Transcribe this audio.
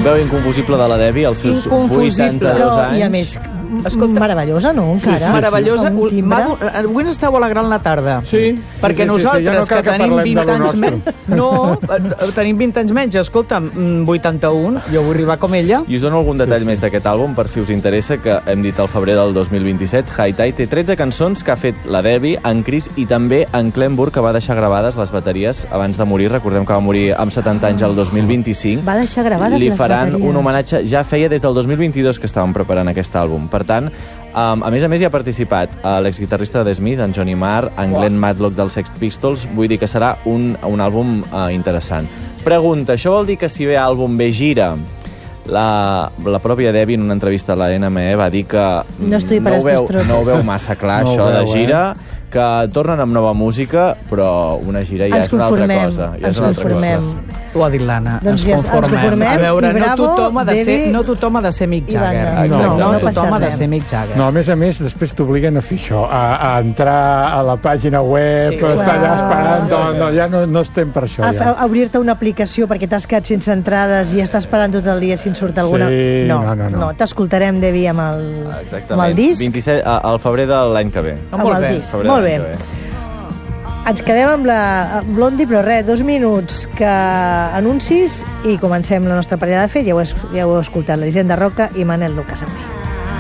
Veu inconfusible de la Debbie, als seus 82 anys. I a més, meravellosa, no? Encara. Sí. Meravellosa. Avui ens esteu alegrant la tarda. Sí. Perquè nosaltres, que tenim 20 anys menys... No, tenim 20 anys menys, escolta'm, 81, jo vull arribar com ella. I us dono algun detall més d'aquest àlbum, per si us interessa, que hem dit al febrer del 2027. High Tide té 13 cançons que ha fet la Debbie, en Chris i també en Clenburn, que va deixar gravades les bateries abans de morir. Recordem que va morir amb 70 anys el 2025. Va deixar gravades les bateries. Li faran un homenatge, ja feia des del 2022 que estaven preparant aquest àlbum. Per tant, a més hi ha participat l'exguitarrista de The Smiths, en Johnny Marr, en Glenn Matlock dels Sex Pistols. Vull dir que serà un àlbum interessant. Pregunta, això vol dir que si ve àlbum, ve gira? La pròpia Debbie, en una entrevista a la NME, va dir que no ho veu massa clar, això de gira, que tornen amb nova música, però una gira ja és una altra cosa. Ens conformem. Ho ha dit l'Anna, doncs ens conformem. A veure, no tothom ha de ser Mick Jagger. No tothom ha de ser Mick Jagger. No, a més, després t'obliguen a fer això, a entrar a la pàgina web, estar allà esperant, ja no estem per això. A obrir-te una aplicació perquè t'has quedat sense entrades i estàs esperant tot el dia si en surt alguna. No, t'escoltarem, Debbie, amb el disc. 27 al febrer de l'any que ve. Molt bé. Ens quedem amb la Blondie, però 2 minuts que anuncis i comencem la nostra parella de fet. Ja ho heu escoltat, l'Elisenda Roca i Manel Lucas avui.